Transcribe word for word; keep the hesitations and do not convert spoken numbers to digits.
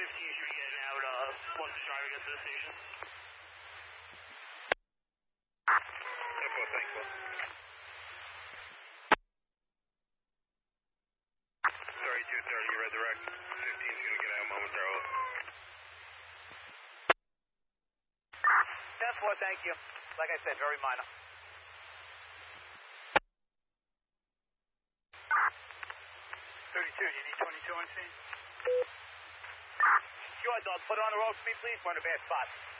fifteen should be getting out uh, once the driver gets to the station. ten four, thanks, Will. thirty-two thirty, you read the wreck. fifteen's going to get out momentarily. ten four, thank you. Like I said, very minor. thirty-two, you need twenty-two on scene? Sure, dog. Put it on the road for me, please. We're in a bad spot.